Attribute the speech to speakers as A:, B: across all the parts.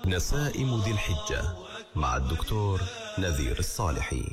A: نسائم ذي الحجة مع الدكتور نذير الصالحي.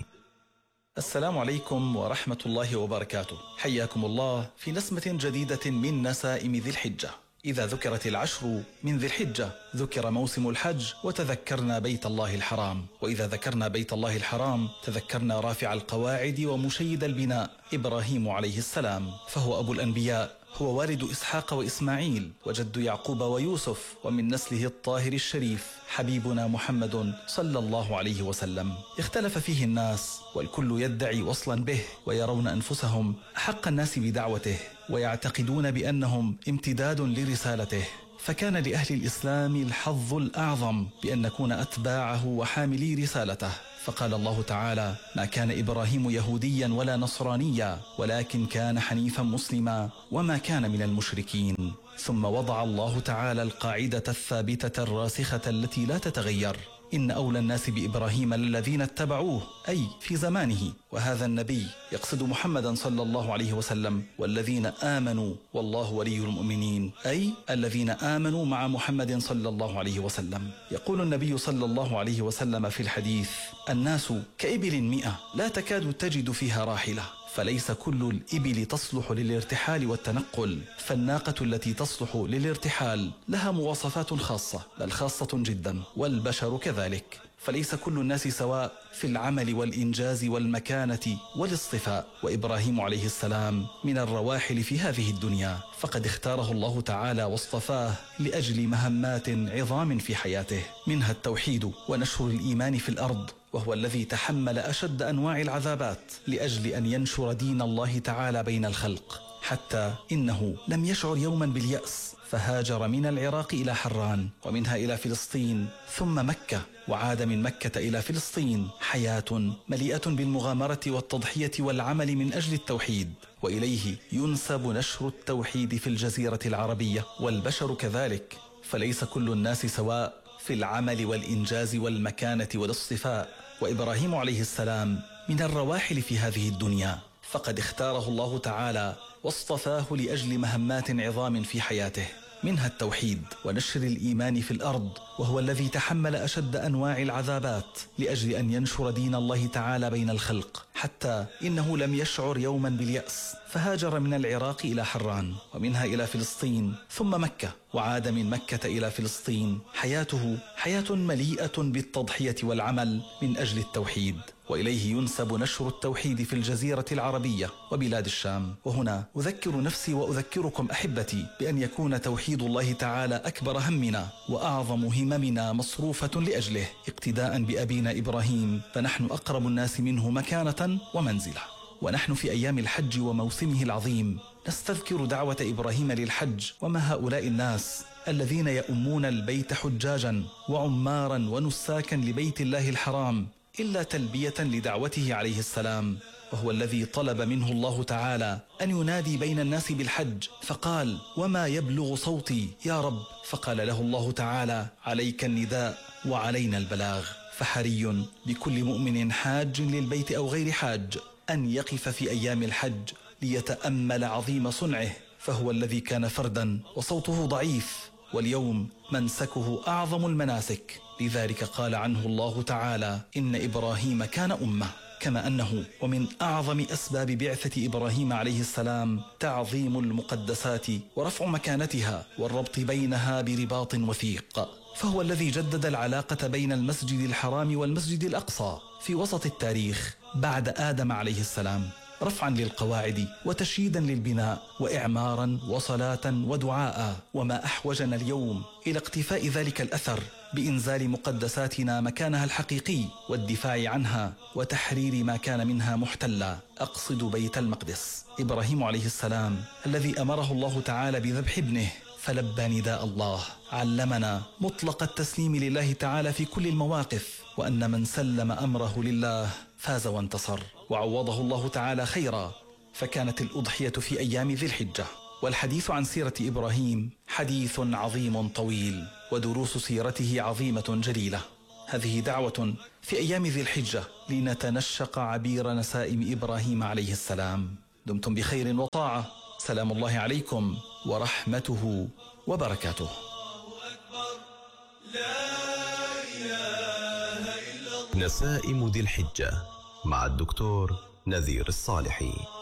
B: السلام عليكم ورحمة الله وبركاته. حياكم الله في نسمة جديدة من نسائم ذي الحجة. إذا ذكرت العشر من ذي الحجة ذكر موسم الحج وتذكرنا بيت الله الحرام، وإذا ذكرنا بيت الله الحرام تذكرنا رافع القواعد ومشيد البناء إبراهيم عليه السلام، فهو أبو الأنبياء، هو والد إسحاق وإسماعيل وجد يعقوب ويوسف، ومن نسله الطاهر الشريف حبيبنا محمد صلى الله عليه وسلم. اختلف فيه الناس والكل يدعي وصلا به، ويرون أنفسهم أحق الناس بدعوته، ويعتقدون بأنهم امتداد لرسالته. فكان لأهل الإسلام الحظ الأعظم بأن نكون أتباعه وحاملي رسالته، فقال الله تعالى: ما كان إبراهيم يهوديا ولا نصرانيا ولكن كان حنيفا مسلما وما كان من المشركين. ثم وضع الله تعالى القاعدة الثابتة الراسخة التي لا تتغير: إن أولى الناس بإبراهيم الذين اتبعوه، أي في زمانه، وهذا النبي يقصد محمدا صلى الله عليه وسلم، والذين آمنوا والله ولي المؤمنين، أي الذين آمنوا مع محمد صلى الله عليه وسلم. يقول النبي صلى الله عليه وسلم في الحديث: الناس كإبل 100 لا تكاد تجد فيها راحلة، فليس كل الإبل تصلح للارتحال والتنقل، فالناقة التي تصلح للارتحال لها مواصفات خاصة، بل خاصة جدا، والبشر كذلك، فليس كل الناس سواء في العمل والإنجاز والمكانة والاصطفاء. وإبراهيم عليه السلام من الرواحل في هذه الدنيا، فقد اختاره الله تعالى واصطفاه لأجل مهمات عظام في حياته، منها التوحيد ونشر الإيمان في الأرض، وهو الذي تحمل أشد أنواع العذابات لأجل أن ينشر دين الله تعالى بين الخلق، حتى إنه لم يشعر يوما باليأس، فهاجر من العراق إلى حران، ومنها إلى فلسطين، ثم مكة، وعاد من مكة إلى فلسطين. حياة مليئة بالمغامرة والتضحية والعمل من أجل التوحيد، وإليه ينسب نشر التوحيد في الجزيرة العربية، والبشر كذلك، فليس كل الناس سواء في العمل والإنجاز والمكانة والاصطفاء. وإبراهيم عليه السلام من الرواحل في هذه الدنيا، فقد اختاره الله تعالى واصطفاه لأجل مهمات عظام في حياته، منها التوحيد ونشر الإيمان في الأرض، وهو الذي تحمل أشد أنواع العذابات لأجل أن ينشر دين الله تعالى بين الخلق، حتى إنه لم يشعر يوما باليأس، فهاجر من العراق إلى حران، ومنها إلى فلسطين، ثم مكة، وعاد من مكة إلى فلسطين. حياته حياة مليئة بالتضحية والعمل من أجل التوحيد، وإليه ينسب نشر التوحيد في الجزيرة العربية وبلاد الشام. وهنا أذكر نفسي وأذكركم أحبتي بأن يكون توحيد الله تعالى أكبر همنا وأعظم هممنا مصروفة لأجله، اقتداء بأبينا إبراهيم، فنحن أقرب الناس منه مكانة ومنزلة. ونحن في أيام الحج وموسمه العظيم نستذكر دعوة إبراهيم للحج، وما هؤلاء الناس الذين يؤمون البيت حجاجا وعمارا ونساكا لبيت الله الحرام إلا تلبية لدعوته عليه السلام، وهو الذي طلب منه الله تعالى أن ينادي بين الناس بالحج، فقال: وما يبلغ صوتي يا رب؟ فقال له الله تعالى: عليك النداء وعلينا البلاغ. فحري بكل مؤمن حاج للبيت أو غير حاج أن يقف في أيام الحج ليتأمل عظيم صنعه، فهو الذي كان فردا وصوته ضعيف، واليوم منسكه أعظم المناسك، لذلك قال عنه الله تعالى: إن إبراهيم كان أمة. كما أنه ومن أعظم أسباب بعثة إبراهيم عليه السلام تعظيم المقدسات ورفع مكانتها والربط بينها برباط وثيق، فهو الذي جدد العلاقة بين المسجد الحرام والمسجد الأقصى في وسط التاريخ بعد آدم عليه السلام، رفعا للقواعد وتشييدا للبناء وإعمارا وصلاة ودعاء. وما أحوجنا اليوم إلى اقتفاء ذلك الأثر بإنزال مقدساتنا مكانها الحقيقي والدفاع عنها وتحرير ما كان منها محتلا، أقصد بيت المقدس. إبراهيم عليه السلام الذي أمره الله تعالى بذبح ابنه فلبى نداء الله، علمنا مطلق التسليم لله تعالى في كل المواقف، وأن من سلم أمره لله فاز وانتصر، وعوضه الله تعالى خيرا، فكانت الأضحية في أيام ذي الحجة. والحديث عن سيرة إبراهيم حديث عظيم طويل، ودروس سيرته عظيمة جليلة. هذه دعوة في أيام ذي الحجة لنتنشق عبير نسائم إبراهيم عليه السلام. دمتم بخير وطاعة، سلام الله عليكم ورحمته وبركاته.
C: لا
A: نسائم ذي الحجة مع الدكتور نذير الصالحي.